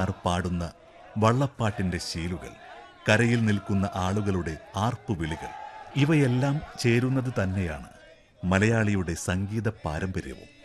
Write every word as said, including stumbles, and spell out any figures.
വള്ളക്കാർ പാടുന്ന വള്ളപ്പാട്ടിന്റെ ശീലുകൾ, കരയിൽ നിൽക്കുന്ന ആളുകളുടെ ആർപ്പുവിളികൾ, ഇവയെല്ലാം ചേരുന്നത് തന്നെയാണ് മലയാളിയുടെ സംഗീത പാരമ്പര്യവും.